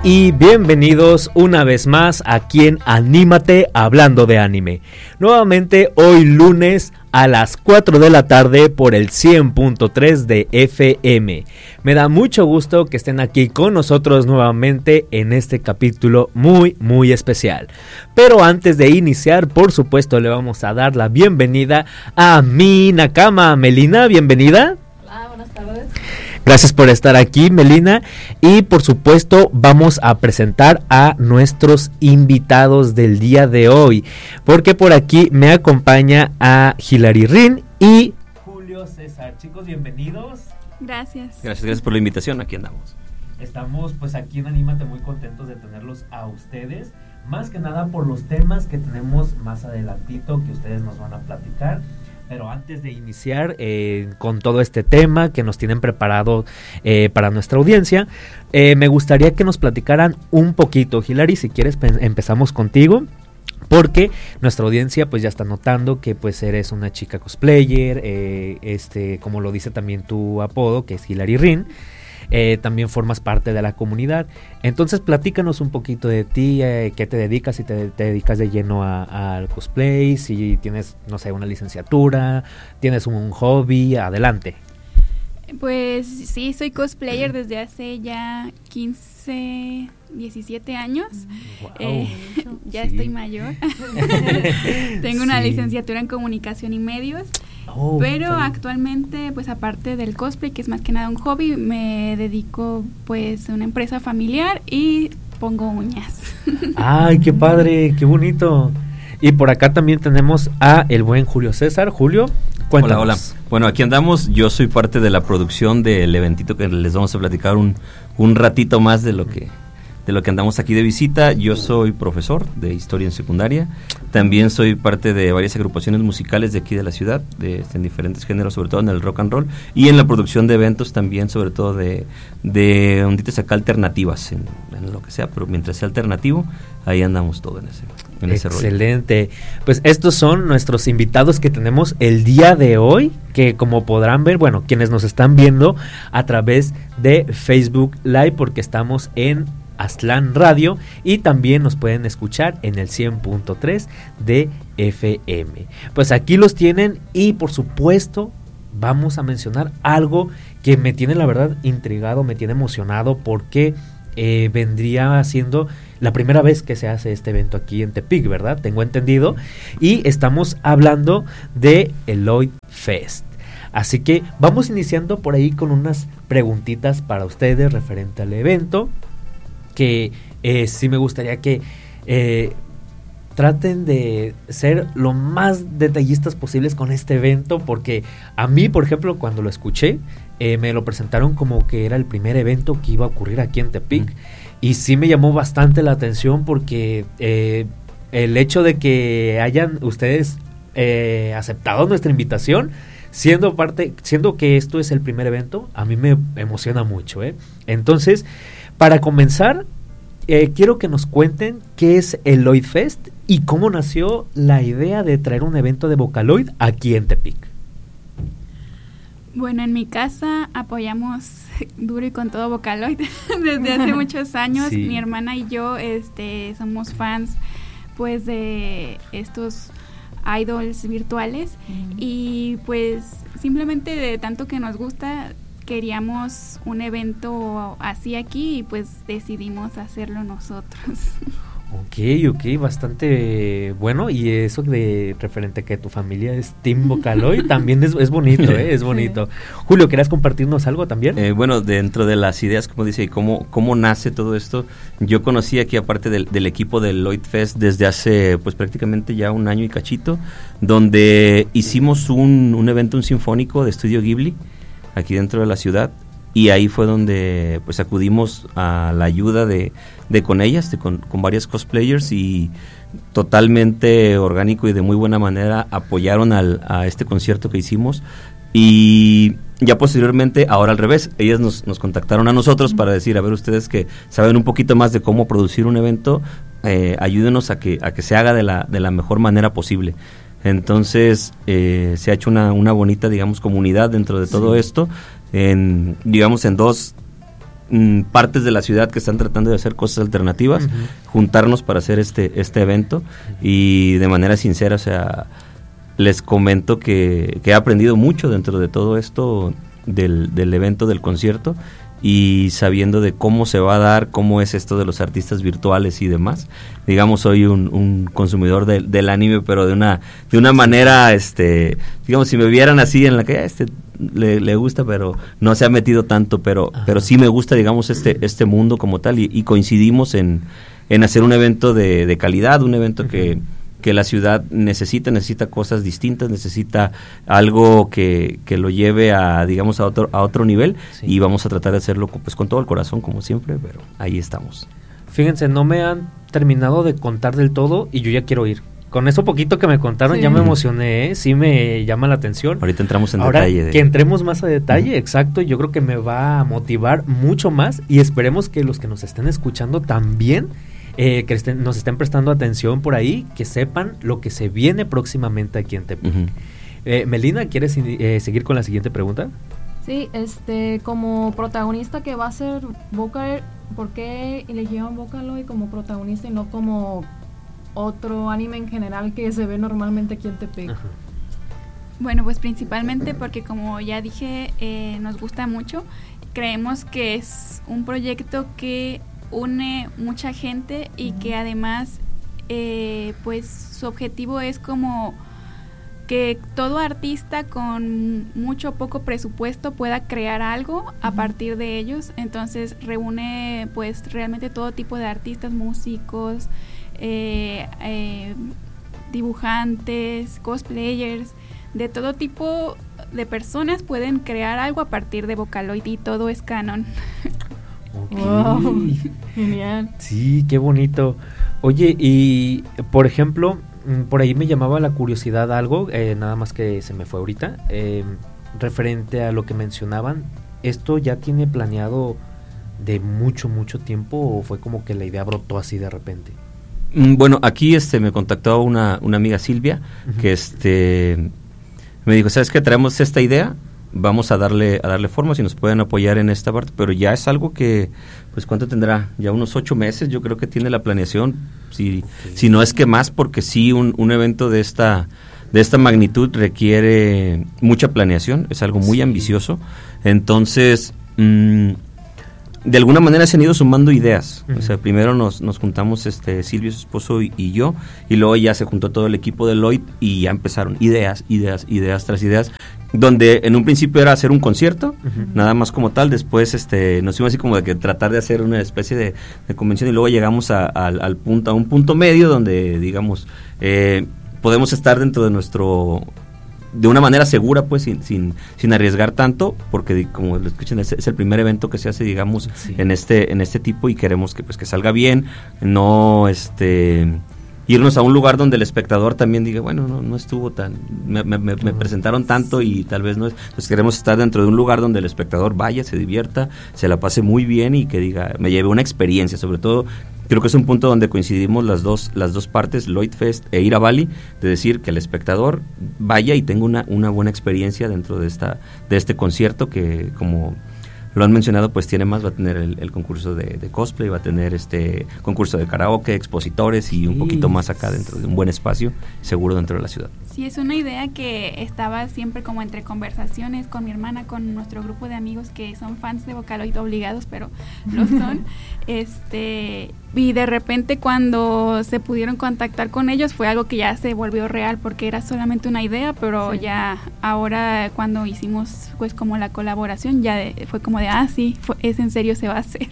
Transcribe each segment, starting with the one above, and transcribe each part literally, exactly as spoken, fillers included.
y bienvenidos una vez más aquí en Anímate Hablando de Anime. Nuevamente hoy lunes a las cuatro de la tarde por el cien punto tres de F M. Me da mucho gusto que estén aquí con nosotros nuevamente en este capítulo muy muy especial. Pero antes de iniciar, por supuesto, le vamos a dar la bienvenida a mi Nakama. Melina, bienvenida. Hola, buenas tardes. Gracias por estar aquí, Melina, y por supuesto vamos a presentar a nuestros invitados del día de hoy, porque por aquí me acompaña a Hilary Rin y Julio César. Chicos, bienvenidos. Gracias. Gracias, gracias por la invitación, aquí andamos. Estamos pues aquí en Anímate muy contentos de tenerlos a ustedes, más que nada por los temas que tenemos más adelantito que ustedes nos van a platicar. Pero antes de iniciar eh, con todo este tema que nos tienen preparado eh, para nuestra audiencia, eh, me gustaría que nos platicaran un poquito. Hilary, si quieres pe- empezamos contigo, porque nuestra audiencia pues ya está notando que pues eres una chica cosplayer, eh, este, como lo dice también tu apodo, que es Hilary Rin. Eh, también formas parte de la comunidad. Entonces platícanos un poquito de ti, eh, qué te dedicas, si te, te dedicas de lleno al cosplay, si tienes, no sé, una licenciatura, tienes un hobby, adelante. Pues sí, soy cosplayer desde hace ya quince, diecisiete años. Wow. Eh, ya Sí. estoy mayor. Tengo una Sí. licenciatura en comunicación y medios. Oh, Pero okay. actualmente, pues aparte del cosplay, que es más que nada un hobby, me dedico pues a una empresa familiar y pongo uñas. Ay, qué padre, qué bonito. Y por acá también tenemos a el buen Julio César. Julio, cuéntanos. Hola, hola. Bueno, aquí andamos. Yo soy parte de la producción del eventito que les vamos a platicar un, un ratito más de lo que de lo que andamos aquí de visita. Yo soy profesor de historia en secundaria. También soy parte de varias agrupaciones musicales de aquí de la ciudad, de, en diferentes géneros, sobre todo en el rock and roll, y en la producción de eventos también, sobre todo de, de onditas acá alternativas, en, en lo que sea, pero mientras sea alternativo, ahí andamos todo en ese, en ese rollo. Excelente. Pues estos son nuestros invitados que tenemos el día de hoy, que como podrán ver, bueno, quienes nos están viendo a través de Facebook Live, porque estamos en Aztlán Radio, y también nos pueden escuchar en el cien punto tres de F M. Pues aquí los tienen, y por supuesto vamos a mencionar algo que me tiene la verdad intrigado, me tiene emocionado, porque eh, vendría siendo la primera vez que se hace este evento aquí en Tepic, ¿verdad? Tengo entendido, y estamos hablando de el Lloyd Fest. Así que vamos iniciando por ahí con unas preguntitas para ustedes referente al evento, que eh, sí me gustaría que eh, traten de ser lo más detallistas posibles con este evento, porque a mí, por ejemplo, cuando lo escuché, eh, me lo presentaron como que era el primer evento que iba a ocurrir aquí en Tepic, mm. y sí me llamó bastante la atención, porque eh, el hecho de que hayan ustedes eh, aceptado nuestra invitación, siendo parte, siendo que esto es el primer evento, a mí me emociona mucho, ¿eh? Entonces, para comenzar, eh, quiero que nos cuenten qué es el Lloyd Fest y cómo nació la idea de traer un evento de Vocaloid aquí en Tepic. Bueno, en mi casa apoyamos duro y con todo Vocaloid desde hace muchos años. Sí. Mi hermana y yo este, somos fans pues de estos idols virtuales, mm. y pues simplemente de tanto que nos gusta, queríamos un evento así aquí, y pues decidimos hacerlo nosotros. Ok, ok, bastante bueno. Y eso de referente a que tu familia es Team Vocaloid también es, es bonito, ¿eh? Es bonito. Sí. Julio, ¿querías compartirnos algo también? Eh, bueno, dentro de las ideas, como dice, cómo, cómo nace todo esto, yo conocí aquí, aparte del, del equipo del Lloyd Fest, desde hace pues prácticamente ya un año y cachito, donde hicimos un, un evento, un sinfónico de Estudio Ghibli, aquí dentro de la ciudad, y ahí fue donde pues acudimos a la ayuda de, de con ellas, de con, con varias cosplayers, y totalmente orgánico y de muy buena manera apoyaron al, a este concierto que hicimos. Y ya posteriormente, ahora al revés, ellas nos, nos contactaron a nosotros para decir, a ver, ustedes que saben un poquito más de cómo producir un evento, eh, ayúdenos a que, a que se haga de la, de la mejor manera posible. Entonces eh, se ha hecho una, una bonita, digamos, comunidad dentro de todo sí. esto, en, digamos, en dos mm, partes de la ciudad que están tratando de hacer cosas alternativas, uh-huh. juntarnos para hacer este, este evento, y de manera sincera, o sea, les comento que, que he aprendido mucho dentro de todo esto del, del evento, del concierto, y sabiendo de cómo se va a dar, cómo es esto de los artistas virtuales y demás. Digamos, soy un, un consumidor de, del anime, pero de una de una manera, este digamos, si me vieran así en la que este le, le gusta, pero no se ha metido tanto, pero Ajá. pero sí me gusta, digamos, este este mundo como tal, y, y coincidimos en, en hacer un evento de, de calidad, un evento uh-huh. que que la ciudad necesita, necesita cosas distintas, necesita algo que, que lo lleve a, digamos, a otro a otro nivel, sí. y vamos a tratar de hacerlo pues con todo el corazón, como siempre, pero ahí estamos. Fíjense, no me han terminado de contar del todo y yo ya quiero ir. Con eso poquito que me contaron, sí. ya me emocioné, ¿eh? Sí me llama la atención. Ahorita entramos en Ahora detalle. De... que entremos más a detalle, uh-huh. exacto, yo creo que me va a motivar mucho más, y esperemos que los que nos estén escuchando también, Eh, que estén, nos estén prestando atención por ahí, que sepan lo que se viene próximamente aquí en Tepic. Uh-huh. eh, Melina, ¿quieres eh, seguir con la siguiente pregunta? Sí, este, como protagonista que va a ser Vocaloid, ¿por qué eligieron Vocaloid como protagonista y no como otro anime en general que se ve normalmente aquí en Tepic? Uh-huh. Bueno, pues principalmente porque, como ya dije, eh, nos gusta mucho. Creemos que es un proyecto que une mucha gente y que además eh, pues su objetivo es como que todo artista con mucho o poco presupuesto pueda crear algo a partir de ellos. Entonces reúne pues realmente todo tipo de artistas, músicos, eh, eh, dibujantes, cosplayers, de todo tipo de personas pueden crear algo a partir de Vocaloid, y todo es canon. Okay. Wow, genial. Sí, qué bonito. Oye, y por ejemplo, por ahí me llamaba la curiosidad algo, eh, nada más que se me fue ahorita, eh, referente a lo que mencionaban. ¿Esto ya tiene planeado de mucho, mucho tiempo, o fue como que la idea brotó así de repente? Bueno, aquí este me contactó una, una amiga, Silvia, uh-huh. que este me dijo, ¿sabes qué? Traemos esta idea, vamos a darle a darle forma, si nos pueden apoyar en esta parte, pero ya es algo que, pues, ¿cuánto tendrá? Ya unos ocho meses, yo creo que tiene la planeación, si, okay. si no es que más, porque sí, un, un evento de esta de esta magnitud requiere mucha planeación, es algo muy sí. ambicioso, entonces, mmm, de alguna manera se han ido sumando ideas, uh-huh. o sea, primero nos, nos juntamos este Silvio, su esposo, y, y yo, y luego ya se juntó todo el equipo de Lloyd, y ya empezaron ideas, ideas, ideas tras ideas, donde en un principio era hacer un concierto, uh-huh. nada más como tal, después este nos fuimos así como de que tratar de hacer una especie de, de convención, y luego llegamos a, a, al punto, a un punto medio donde, digamos, eh, podemos estar dentro de nuestro... de una manera segura, pues, sin sin, sin arriesgar tanto, porque como lo escuchan, es, es el primer evento que se hace, digamos, sí. en este en este tipo, y queremos que pues que salga bien, no este irnos a un lugar donde el espectador también diga, bueno, no no estuvo tan, me, me, me, me presentaron tanto y tal vez no es, pues queremos estar dentro de un lugar donde el espectador vaya, se divierta, se la pase muy bien, y que diga, me lleve una experiencia, sobre todo. Creo que es un punto donde coincidimos las dos las dos partes, Lloyd Fest e Ir a Bali, de decir que el espectador vaya y tenga una, una buena experiencia dentro de esta de este concierto, que como lo han mencionado, pues tiene más, va a tener el, el concurso de, de cosplay, va a tener este concurso de karaoke, expositores, y un sí. poquito más acá dentro de un buen espacio, seguro dentro de la ciudad. Sí, es una idea que estaba siempre como entre conversaciones con mi hermana, con nuestro grupo de amigos que son fans de Vocaloid, obligados, pero lo son. este y de repente cuando se pudieron contactar con ellos fue algo que ya se volvió real, porque era solamente una idea, pero sí. ya ahora cuando hicimos pues como la colaboración ya de, fue como de, ah, sí, fue, es en serio, se va a hacer.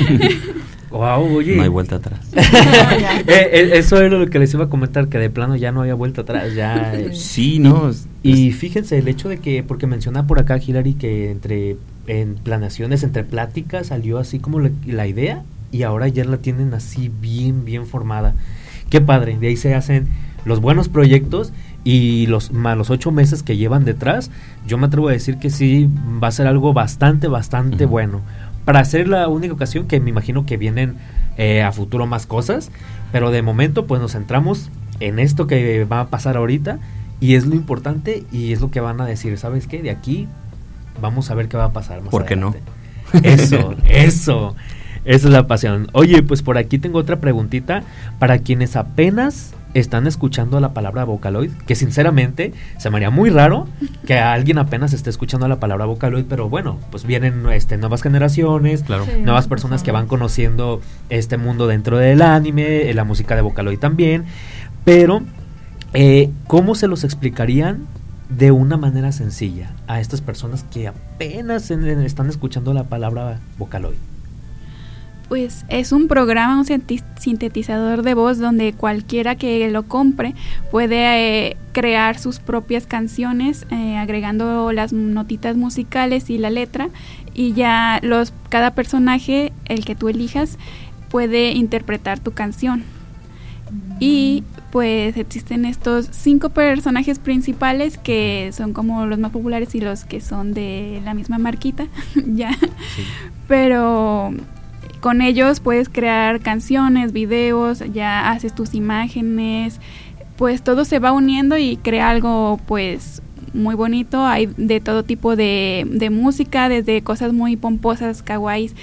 Wow, oye. No hay vuelta atrás. eh, eso era lo que les iba a comentar, que de plano ya no había vuelta atrás, ya. Sí, no. Y, y fíjense, el hecho de que, porque menciona por acá Hilary que entre en planeaciones, entre pláticas, salió así como la, la idea, y ahora ya la tienen así bien, bien formada. Qué padre, de ahí se hacen los buenos proyectos, y los malos ocho meses que llevan detrás, yo me atrevo a decir que sí, va a ser algo bastante, bastante uh-huh. bueno. Para hacer la única ocasión, que me imagino que vienen eh, a futuro más cosas, pero de momento pues nos centramos en esto que va a pasar ahorita, y es lo importante, y es lo que van a decir, ¿sabes qué? De aquí vamos a ver qué va a pasar más ¿Por qué adelante. no? Eso, eso. Esa es la pasión. Oye, pues por aquí tengo otra preguntita para quienes apenas están escuchando la palabra Vocaloid, que sinceramente se me haría muy raro que alguien apenas esté escuchando la palabra Vocaloid, pero bueno, pues vienen este, nuevas generaciones, claro, sí, nuevas personas que van conociendo este mundo dentro del anime, la música de Vocaloid también, pero eh, ¿cómo se los explicarían de una manera sencilla a estas personas que apenas en, en, están escuchando la palabra Vocaloid? Pues es un programa, un sintetizador de voz donde cualquiera que lo compre puede eh, crear sus propias canciones, eh, agregando las notitas musicales y la letra, y ya los cada personaje, el que tú elijas, puede interpretar tu canción. Y pues existen estos cinco personajes principales que son como los más populares y los que son de la misma marquita, ya, sí. Pero con ellos puedes crear canciones, videos, ya haces tus imágenes, pues todo se va uniendo y crea algo pues muy bonito. Hay de todo tipo de, de música, desde cosas muy pomposas, kawaiis,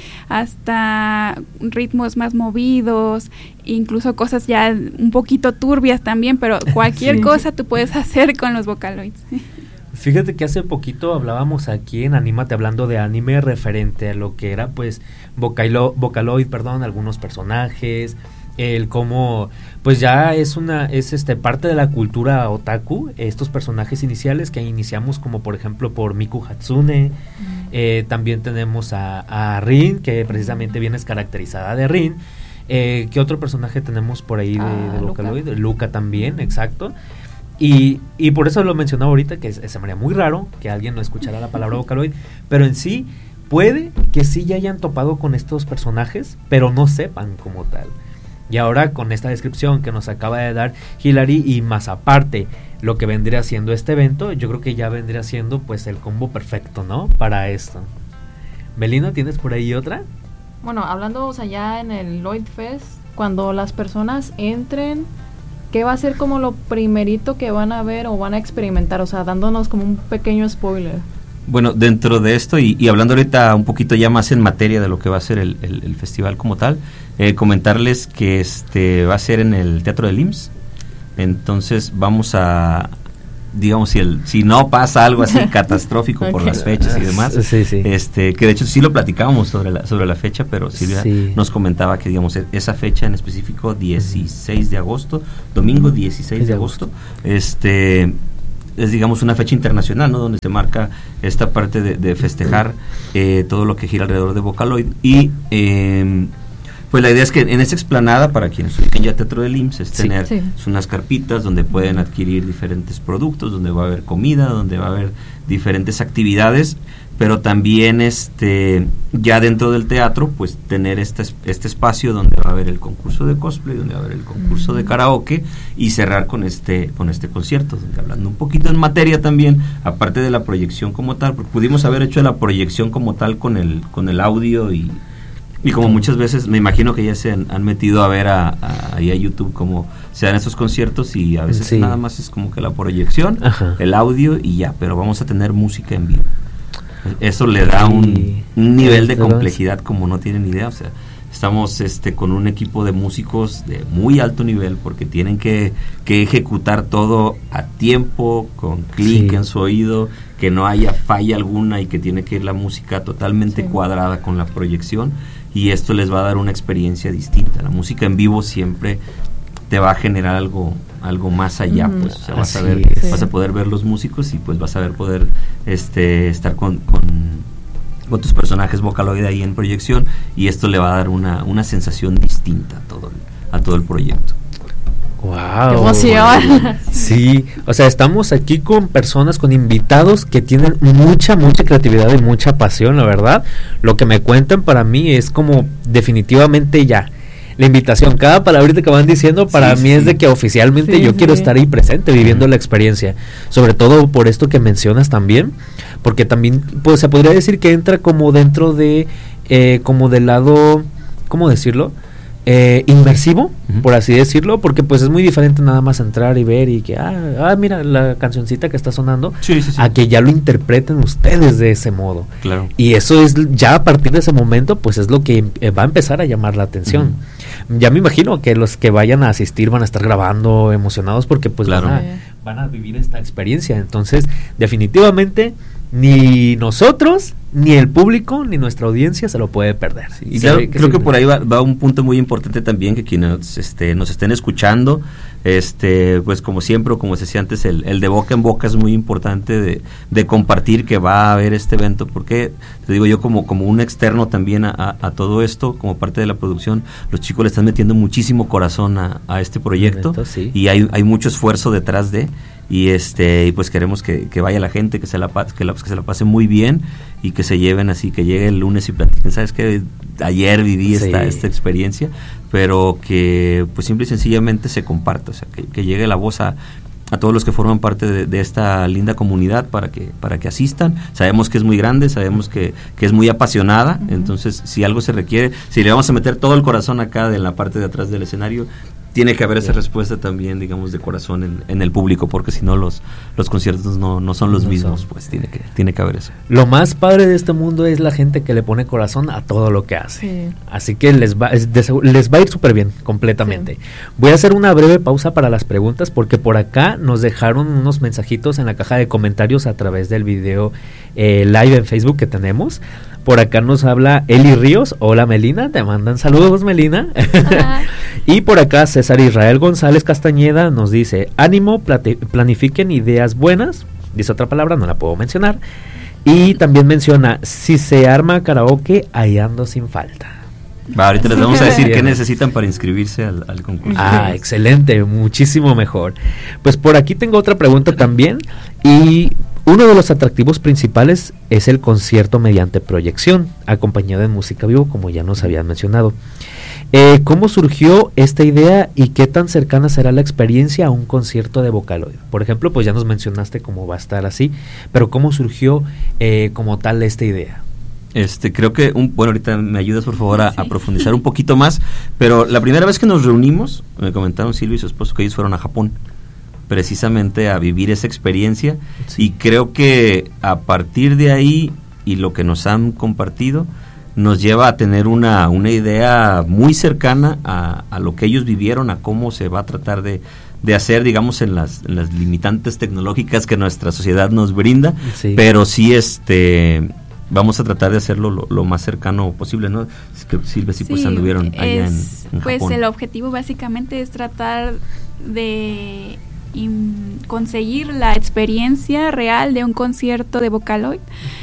hasta ritmos más movidos, incluso cosas ya un poquito turbias también, pero cualquier sí. cosa tú puedes hacer con los Vocaloids. Fíjate que hace poquito hablábamos aquí en Anímate hablando de anime referente a lo que era pues Vocalo, Vocaloid, perdón, algunos personajes, el cómo pues ya es una es este parte de la cultura otaku, estos personajes iniciales que iniciamos como por ejemplo por Miku Hatsune, mm. eh, también tenemos a, a Rin, que precisamente viene caracterizada de Rin. Eh, ¿qué otro personaje tenemos por ahí de, ah, de Vocaloid? Luca. Luca también, exacto. Y, y por eso lo mencionaba ahorita, que se me haría muy raro que alguien no escuchara la palabra Vocaloid, pero en sí puede que sí ya hayan topado con estos personajes, pero no sepan como tal. Y ahora con esta descripción que nos acaba de dar Hilary, y más aparte lo que vendría siendo este evento, yo creo que ya vendría siendo pues el combo perfecto, ¿no? Para esto. Belina, ¿tienes por ahí otra? Bueno, hablando, o sea, ya en el Lloyd Fest, cuando las personas entren, ¿qué va a ser como lo primerito que van a ver o van a experimentar? O sea, dándonos como un pequeño spoiler. Bueno, dentro de esto y, y hablando ahorita un poquito ya más en materia de lo que va a ser el, el, el festival como tal, eh, comentarles que este va a ser en el Teatro del I M S S. Entonces vamos a, digamos, si el si no pasa algo así catastrófico okay. por las fechas y demás, sí, sí. este que de hecho sí lo platicábamos sobre la sobre la fecha, pero Silvia sí. nos comentaba que digamos esa fecha en específico, dieciséis de agosto, domingo dieciséis de agosto, este es digamos una fecha internacional, ¿no? Donde se marca esta parte de, de festejar eh, todo lo que gira alrededor de Vocaloid. Y eh, pues la idea es que en esa explanada, para quienes ubiquen ya Teatro del I M S S, es tener sí, sí. unas carpitas donde pueden adquirir diferentes productos, donde va a haber comida, donde va a haber diferentes actividades, pero también este ya dentro del teatro pues tener este, este espacio donde va a haber el concurso de cosplay, donde va a haber el concurso de karaoke, y cerrar con este con este concierto, donde hablando un poquito en materia también, aparte de la proyección como tal, porque pudimos haber hecho la proyección como tal con el con el audio y Y como muchas veces, me imagino que ya se han, han metido a ver a, a, ahí a YouTube cómo se dan estos conciertos, y a veces sí. nada más es como que la proyección, Ajá. el audio y ya, pero vamos a tener música en vivo. Eso le da un, un nivel de complejidad como no tienen idea. O sea, estamos este con un equipo de músicos de muy alto nivel, porque tienen que, que ejecutar todo a tiempo, con clic sí. en su oído, que no haya falla alguna, y que tiene que ir la música totalmente sí. cuadrada con la proyección. Y esto les va a dar una experiencia distinta. La música en vivo siempre te va a generar algo algo más allá, mm, pues, o sea, vas a ver, es. vas a poder ver los músicos, y pues vas a ver poder este estar con, con, con tus personajes Vocaloid ahí en proyección, y esto le va a dar una, una sensación distinta a todo el, a todo el proyecto. Wow. ¡Qué emoción! Sí, o sea, estamos aquí con personas, con invitados que tienen mucha, mucha creatividad y mucha pasión, la verdad. Lo que me cuentan para mí es como definitivamente ya la invitación. Cada palabrita que van diciendo para sí, mí sí. es de que oficialmente sí, yo sí. quiero estar ahí presente, viviendo la experiencia. Sobre todo por esto que mencionas también, porque también pues se podría decir que entra como dentro de, eh, como del lado, ¿cómo decirlo? eh, inmersivo, uh-huh. por así decirlo, porque pues es muy diferente nada más entrar y ver y que, ah, ah mira la cancioncita que está sonando, sí, sí, sí. a que ya lo interpreten ustedes de ese modo. Claro. Y eso es, ya a partir de ese momento, pues es lo que eh, va a empezar a llamar la atención. Uh-huh. Ya me imagino que los que vayan a asistir van a estar grabando emocionados porque pues claro. van, a, van a vivir esta experiencia. Entonces, definitivamente, ni nosotros, ni el público, ni nuestra audiencia se lo puede perder. Sí, y claro, creo que por ahí va, va un punto muy importante también, que quienes este, nos estén escuchando, este, pues como siempre, como se decía antes, el, el de boca en boca es muy importante de, de compartir que va a haber este evento, porque te digo yo como, como un externo también a, a, a todo esto, como parte de la producción, los chicos le están metiendo muchísimo corazón a, a este proyecto, Esto, sí. y hay, hay mucho esfuerzo detrás de, y este y pues queremos que, que vaya la gente, que se la, que, la, que se la pase muy bien y que se lleven así, que llegue el lunes y platiquen. Sabes que ayer viví sí. esta, esta experiencia, pero que pues simple y sencillamente se comparta, o sea, que, que llegue la voz a, a todos los que forman parte de, de esta linda comunidad para que para que asistan. Sabemos que es muy grande, sabemos que, que es muy apasionada, uh-huh. entonces si algo se requiere, si le vamos a meter todo el corazón acá en la parte de atrás del escenario, tiene que haber esa respuesta también, digamos, de corazón en, en el público, porque si no los los conciertos no, no son los no mismos, son. Pues tiene que tiene que haber eso. Lo más padre de este mundo es la gente que le pone corazón a todo lo que hace. Sí. Así que les va es de, les va a ir súper bien, completamente. Sí. Voy a hacer una breve pausa para las preguntas, porque por acá nos dejaron unos mensajitos en la caja de comentarios a través del video eh, live en Facebook que tenemos. Por acá nos habla Eli Ríos. Hola Melina, te mandan saludos Melina. Y por acá César Israel González Castañeda nos dice, ánimo, plati- planifiquen ideas buenas. Dice otra palabra, no la puedo mencionar. Y también menciona, si se arma karaoke, ahí ando sin falta. Va, ahorita les vamos a decir qué necesitan para inscribirse al, al concurso. Ah, excelente, muchísimo mejor. Pues por aquí tengo otra pregunta también, y uno de los atractivos principales es el concierto mediante proyección, acompañado de música vivo, como ya nos habían mencionado. Eh, ¿Cómo surgió esta idea y qué tan cercana será la experiencia a un concierto de Vocaloid? Por ejemplo, pues ya nos mencionaste cómo va a estar así, pero ¿cómo surgió eh, como tal esta idea? Este, creo que, un, bueno, ahorita me ayudas por favor a, sí. a profundizar un poquito más, pero la primera vez que nos reunimos, me comentaron Silvia y su esposo que ellos fueron a Japón, precisamente a vivir esa experiencia, sí. y creo que a partir de ahí, y lo que nos han compartido, nos lleva a tener una, una idea muy cercana a, a lo que ellos vivieron, a cómo se va a tratar de, de hacer, digamos, en las, en las limitantes tecnológicas que nuestra sociedad nos brinda, sí. pero sí, este... vamos a tratar de hacerlo lo, lo más cercano posible, ¿no? Creo que Silvia sí, sí pues anduvieron allá es, en, en pues Japón. El objetivo básicamente es tratar de im, conseguir la experiencia real de un concierto de Vocaloid,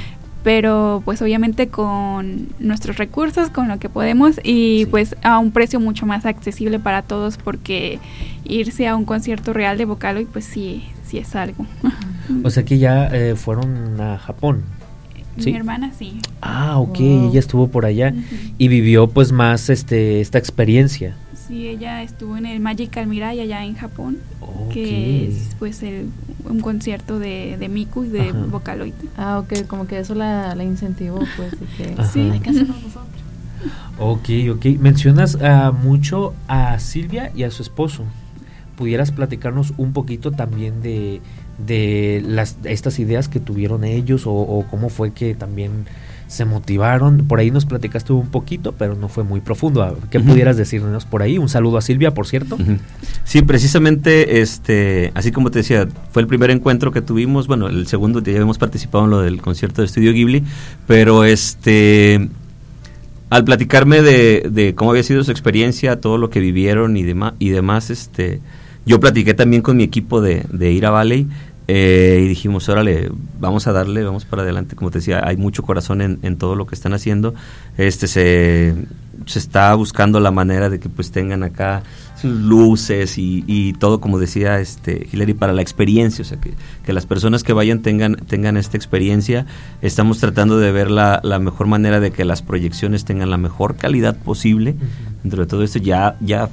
pero pues obviamente con nuestros recursos, con lo que podemos, y sí. pues a un precio mucho más accesible para todos, porque irse a un concierto real de Vocaloid pues sí, sí es algo. O sea que ya eh, fueron a Japón. ¿Sí? Mi hermana sí. Ah, ok, wow. Ella estuvo por allá uh-huh. y vivió pues más este esta experiencia. Sí, ella estuvo en el Magical Mirai allá en Japón, okay. que es pues el, un concierto de, de Miku y de Ajá. Vocaloid. Ah, ok, como que eso la, la incentivó pues. Y que sí. Hay que hacerlo nosotros. Ok, ok. Mencionas uh, mucho a Silvia y a su esposo. ¿Pudieras platicarnos un poquito también de, de las estas ideas que tuvieron ellos o, o cómo fue que también se motivaron? Por ahí nos platicaste un poquito, pero no fue muy profundo. ¿Qué uh-huh. pudieras decirnos por ahí? Un saludo a Silvia, por cierto. Uh-huh. Sí, precisamente, este, así como te decía, fue el primer encuentro que tuvimos. Bueno, el segundo ya habíamos participado en lo del concierto de Estudio Ghibli, pero este... al platicarme de, de cómo había sido su experiencia, todo lo que vivieron y demás, y demás, este, yo platiqué también con mi equipo de, de Ira Valley, eh, y dijimos, órale, vamos a darle, vamos para adelante. Como te decía, hay mucho corazón en, en todo lo que están haciendo. Este se, se está buscando la manera de que pues tengan acá sus luces y, y todo, como decía este Hilary, para la experiencia, o sea, que, que las personas que vayan tengan tengan esta experiencia. Estamos tratando de ver la, la mejor manera de que las proyecciones tengan la mejor calidad posible. Uh-huh. Dentro de todo esto ya ya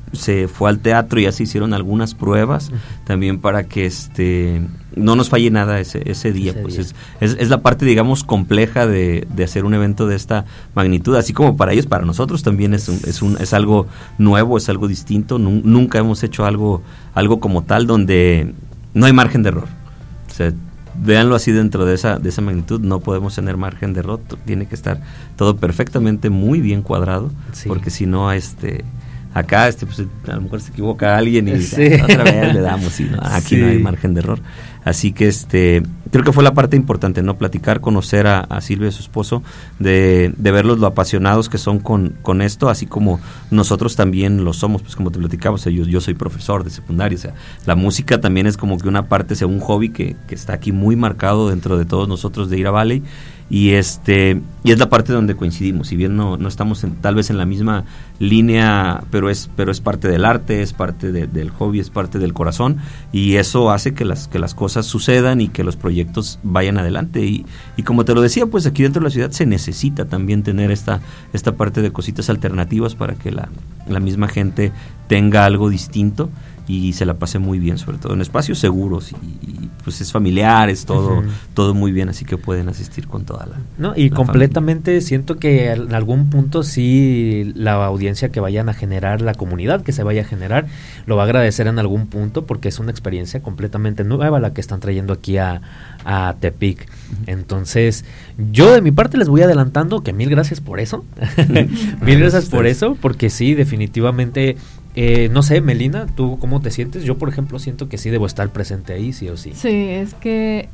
se fue al teatro y ya se hicieron algunas pruebas uh-huh. también para que este no nos falle nada ese, ese día. Ese pues día. Es, es, es la parte, digamos, compleja de, de hacer un evento de esta magnitud, así como para ellos, para nosotros también es un, es un es algo nuevo, es algo distinto. Nun, nunca hemos hecho algo algo como tal donde no hay margen de error. O sea, véanlo así, dentro de esa de esa magnitud no podemos tener margen de error, tiene que estar todo perfectamente muy bien cuadrado, sí. porque si no, este acá este pues a lo mejor se equivoca alguien y sí. otra vez le damos y no, aquí sí. no hay margen de error. Así que este creo que fue la parte importante, no platicar, conocer a, a Silvia y a su esposo, de, de verlos lo apasionados que son con, con esto, así como nosotros también lo somos, pues como te platicaba, o sea, yo, yo soy profesor de secundaria, o sea, la música también es como que una parte, o sea, un hobby que, que está aquí muy marcado dentro de todos nosotros de Ira Valley, y este y es la parte donde coincidimos, si bien no, no estamos en, tal vez en la misma línea, pero es pero es parte del arte, es parte de, del hobby, es parte del corazón, y eso hace que las que las cosas sucedan y que los proyectos vayan adelante, y, y como te lo decía, pues aquí dentro de la ciudad se necesita también tener esta esta parte de cositas alternativas para que la, la misma gente tenga algo distinto y se la pase muy bien, sobre todo en espacios seguros, y, y pues es familiar, es todo, uh-huh. todo muy bien, así que pueden asistir con toda la no y la completamente familia. Siento que en algún punto sí la audiencia que vayan a generar, la comunidad que se vaya a generar, lo va a agradecer en algún punto, porque es una experiencia completamente nueva la que están trayendo aquí a, a Tepic. Uh-huh. Entonces, yo de mi parte les voy adelantando que mil gracias por eso, mil gracias por eso, porque sí, definitivamente. Eh, no sé, Melina, ¿tú cómo te sientes? Yo, por ejemplo, siento que sí debo estar presente ahí, sí o sí. Sí, es que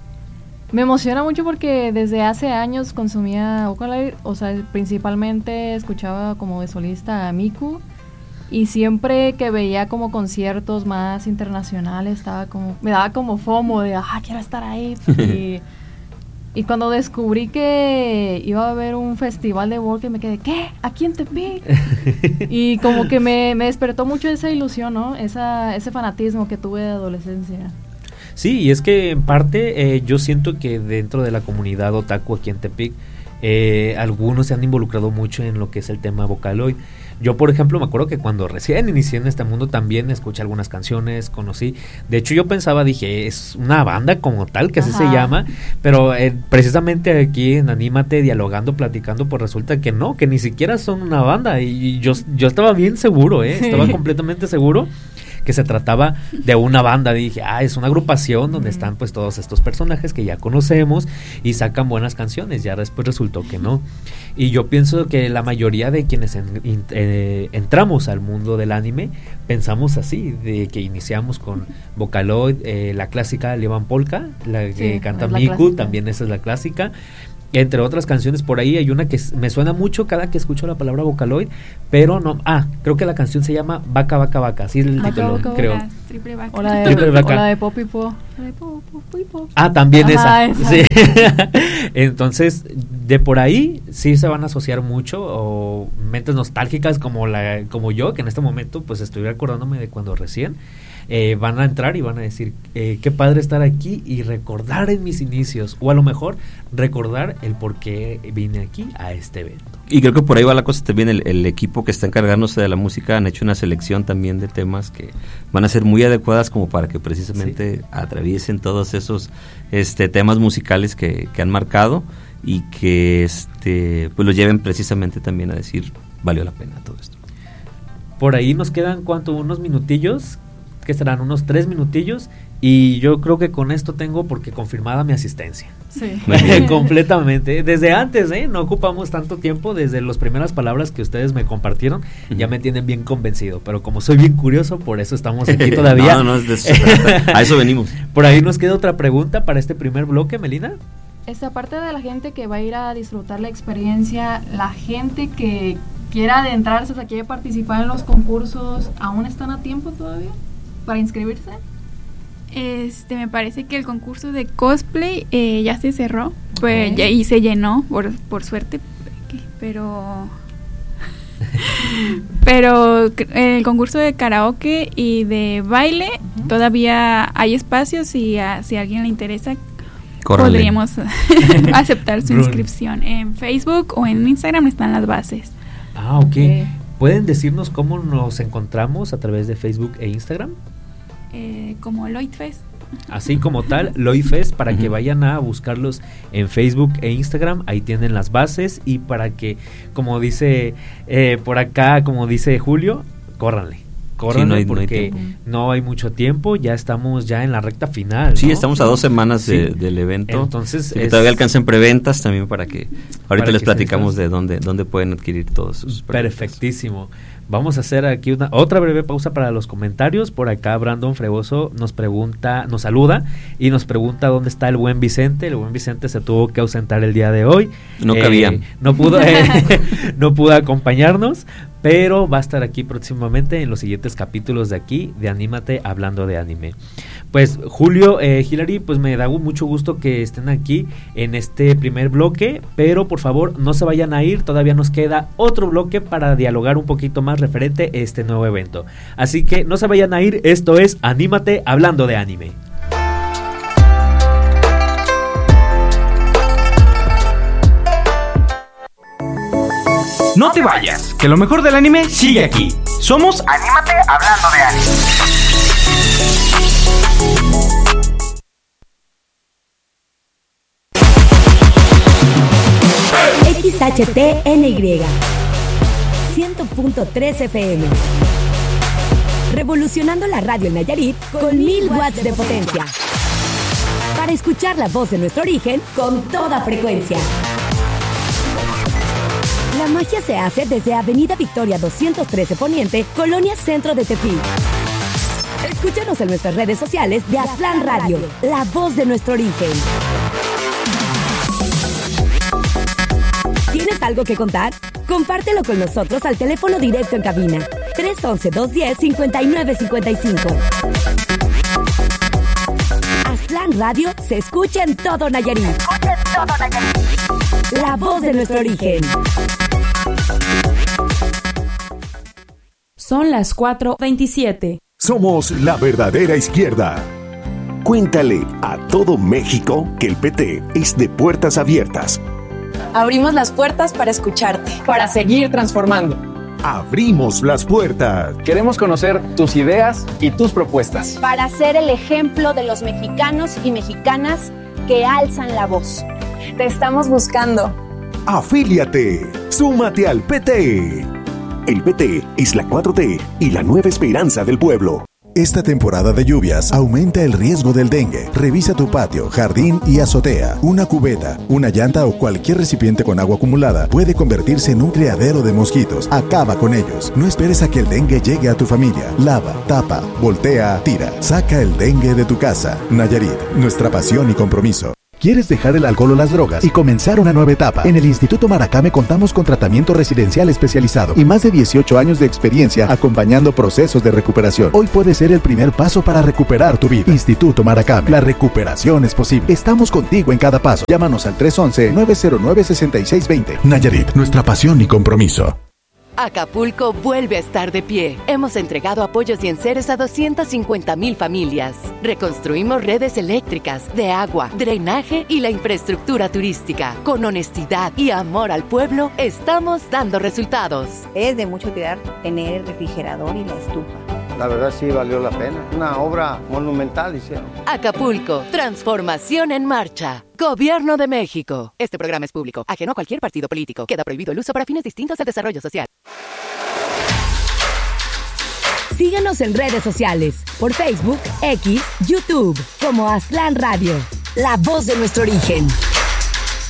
me emociona mucho porque desde hace años consumía Vocaloid, o sea, principalmente escuchaba como de solista a Miku, y siempre que veía como conciertos más internacionales, estaba como, me daba como FOMO de, ah, quiero estar ahí, y... Y cuando descubrí que iba a haber un festival de Walker, me quedé, ¿qué? ¿Aquí en Tepic? Y como que me, me despertó mucho esa ilusión, ¿no? Esa, ese fanatismo que tuve de adolescencia. Sí, y es que en parte eh, yo siento que dentro de la comunidad otaku aquí en Tepic, eh, algunos se han involucrado mucho en lo que es el tema Vocaloid. Yo, por ejemplo, me acuerdo que cuando recién inicié en este mundo también escuché algunas canciones, conocí. De hecho, yo pensaba, dije, es una banda como tal, que así se llama. Pero eh, precisamente aquí en Anímate, dialogando, platicando, pues resulta que no, que ni siquiera son una banda. Y yo, yo estaba bien seguro, ¿eh? Sí. Estaba completamente seguro que se trataba de una banda. Dije, ah, es una agrupación donde mm. están pues todos estos personajes que ya conocemos y sacan buenas canciones. Ya después resultó que no. Y yo pienso que la mayoría de quienes en, in, eh, entramos al mundo del anime pensamos así, de que iniciamos con Vocaloid, eh, la clásica Levan Polka, la sí, que canta Miku, clásica. También esa es la clásica. Entre otras canciones por ahí hay una que me suena mucho cada que escucho la palabra Vocaloid, pero no, ah, creo que la canción se llama Vaca Vaca Vaca, así es el Vaca, título, vaca, creo. Vaca, triple vaca. O la de, triple vaca. O la de Pop y Po. Ah, también Ajá, esa. esa. Sí. Entonces, de por ahí sí se van a asociar mucho, o mentes nostálgicas como la como yo, que en este momento pues estoy acordándome de cuando recién Eh, van a entrar y van a decir, eh, qué padre estar aquí y recordar en mis inicios, o a lo mejor recordar el por qué vine aquí a este evento. Y creo que por ahí va la cosa también, el, el equipo que está encargándose de la música han hecho una selección también de temas que van a ser muy adecuadas como para que precisamente sí. atraviesen todos esos este temas musicales que, que han marcado y que este pues los lleven precisamente también a decir, valió la pena todo esto. Por ahí nos quedan, ¿cuánto? Unos minutillos, que serán unos tres minutillos, y yo creo que con esto tengo porque confirmada mi asistencia. Sí. Completamente. Desde antes, ¿eh? No ocupamos tanto tiempo, desde las primeras palabras que ustedes me compartieron, uh-huh. ya me tienen bien convencido, pero como soy bien curioso, por eso estamos aquí todavía. no, no, es de eso, a eso venimos. Por ahí nos queda otra pregunta para este primer bloque, Melina. Esta parte de la gente que va a ir a disfrutar la experiencia, la gente que quiera adentrarse, o sea, quiere participar en los concursos, ¿aún están a tiempo todavía para inscribirse? Este, me parece que el concurso de cosplay eh, ya se cerró, pues okay. ya, y se llenó, por, por suerte, pero pero el concurso de karaoke y de baile uh-huh. todavía hay espacios, y a, si a alguien le interesa, Córrele. podríamos aceptar su inscripción. En Facebook o en Instagram están las bases. Ah, ok. okay. ¿Pueden decirnos cómo nos encontramos a través de Facebook e Instagram? Eh, como Lloydfest. Así como tal, Lloydfest, para uh-huh. que vayan a buscarlos en Facebook e Instagram, ahí tienen las bases, y para que, como dice eh, por acá, como dice Julio, córranle. Córranle, sí, no hay, porque no hay, no hay mucho tiempo, ya estamos ya en la recta final. Sí, ¿no? estamos a dos semanas de, sí. del evento. Entonces, sí, es, todavía alcancen preventas también para que ahorita para les que platicamos de dónde, dónde pueden adquirir todos sus preventas. Perfectísimo. Vamos a hacer aquí una otra breve pausa para los comentarios. Por acá Brandon Fregoso nos pregunta, nos saluda y nos pregunta dónde está el buen Vicente. El buen Vicente se tuvo que ausentar el día de hoy. No eh, cabía. No pudo, eh, no pudo acompañarnos, pero va a estar aquí próximamente en los siguientes capítulos de aquí, de Anímate Hablando de Anime. Pues Julio, eh, Hilary, pues me da mucho gusto que estén aquí en este primer bloque, pero por favor no se vayan a ir, todavía nos queda otro bloque para dialogar un poquito más referente a este nuevo evento. Así que no se vayan a ir, esto es Anímate Hablando de Anime. No te vayas, que lo mejor del anime sigue aquí. Somos Anímate Hablando de Anime. X H T N Y cien punto tres F M, revolucionando la radio en Nayarit con mil watts de potencia, para escuchar la voz de nuestro origen con toda frecuencia. La magia se hace desde Avenida Victoria doscientos trece Poniente, Colonia Centro de Tepic. Escúchanos en nuestras redes sociales de Aztlán Radio, la voz de nuestro origen. ¿Tienes algo que contar? Compártelo con nosotros al teléfono directo en cabina tres once, dos diez, cincuenta y nueve cincuenta y cinco. Aztlán Radio se escucha en todo Nayarit. Se escucha en todo Nayarit. La voz de nuestro origen. Son las cuatro veintisiete. Somos la verdadera izquierda. Cuéntale a todo México que el P T es de puertas abiertas. Abrimos las puertas para escucharte. Para seguir transformando. Abrimos las puertas. Queremos conocer tus ideas y tus propuestas. Para ser el ejemplo de los mexicanos y mexicanas que alzan la voz. Te estamos buscando. Afíliate. Súmate al P T. El P T es la cuatro T y la nueva esperanza del pueblo. Esta temporada de lluvias aumenta el riesgo del dengue. Revisa tu patio, jardín y azotea. Una cubeta, una llanta o cualquier recipiente con agua acumulada puede convertirse en un criadero de mosquitos. Acaba con ellos. No esperes a que el dengue llegue a tu familia. Lava, tapa, voltea, tira. Saca el dengue de tu casa. Nayarit, nuestra pasión y compromiso. ¿Quieres dejar el alcohol o las drogas y comenzar una nueva etapa? En el Instituto Maracame contamos con tratamiento residencial especializado y más de dieciocho años de experiencia acompañando procesos de recuperación. Hoy puede ser el primer paso para recuperar tu vida. Instituto Maracame, la recuperación es posible. Estamos contigo en cada paso. Llámanos al tres once, nueve cero nueve, seis seis dos cero. Nayarit, nuestra pasión y compromiso. Acapulco vuelve a estar de pie. Hemos entregado apoyos y enseres a doscientas cincuenta mil familias. Reconstruimos redes eléctricas, de agua, drenaje y la infraestructura turística. Con honestidad y amor al pueblo, estamos dando resultados. Es de mucho cuidar tener el refrigerador y la estufa. La verdad sí valió la pena. Una obra monumental hicieron. Acapulco, transformación en marcha. Gobierno de México. Este programa es público, ajeno a cualquier partido político. Queda prohibido el uso para fines distintos al desarrollo social. Síguenos en redes sociales, por Facebook, X, YouTube, como Aztlán Radio, la voz de nuestro origen.